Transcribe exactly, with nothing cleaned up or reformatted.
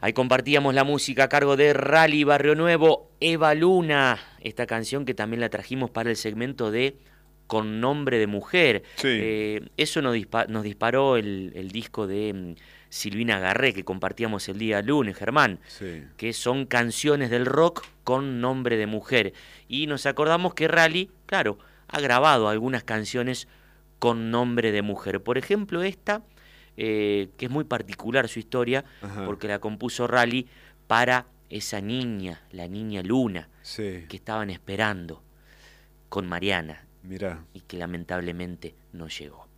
Ahí compartíamos la música a cargo de Rally Barrio Nuevo, Eva Luna, esta canción que también la trajimos para el segmento de Con Nombre de Mujer. Sí, Eh, eso nos, dispa nos disparó el, el disco de mm, Silvina Garré que compartíamos el día lunes, Germán, sí. que son canciones del rock con nombre de mujer. Y nos acordamos que Rally, claro, ha grabado algunas canciones con nombre de mujer. Por ejemplo, esta, eh, que es muy particular su historia, Ajá, porque la compuso Rally para esa niña, la niña Luna, sí. que estaban esperando con Mariana Mirá. y que lamentablemente no llegó.